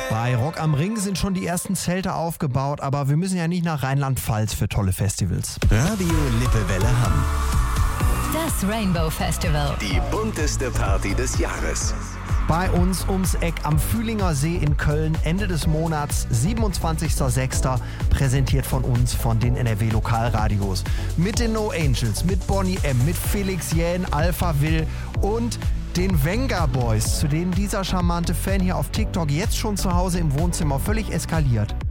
Bei Rock am Ring sind schon die ersten Zelte aufgebaut, aber wir müssen ja nicht nach Rheinland-Pfalz für tolle Festivals. Radio Lippewelle Hamm. Das Rainbow Festival. Die bunteste Party des Jahres. Bei uns ums Eck am Fühlinger See in Köln, Ende des Monats, 27.06. Präsentiert von uns, von den NRW-Lokalradios. Mit den No Angels, mit Bonnie M., mit Felix Jähn, Alpha Will und den Venga Boys, zu denen dieser charmante Fan hier auf TikTok jetzt schon zu Hause im Wohnzimmer völlig eskaliert.